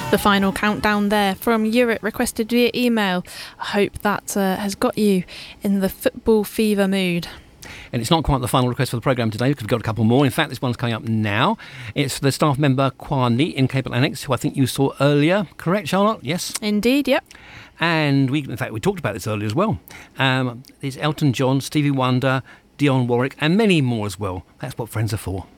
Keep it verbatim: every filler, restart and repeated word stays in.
The final countdown there from Europe, requested via email. I hope that uh, has got you in the football fever mood. And it's not quite the final request for the programme today because we've got a couple more. In fact, this one's coming up now. It's for the staff member Kwani in Cable Annex, who I think you saw earlier. Correct, Charlotte? Yes? Indeed, yep. And we, in fact, we talked about this earlier as well. Um, there's Elton John, Stevie Wonder, Dionne Warwick, and many more as well. That's what friends are for.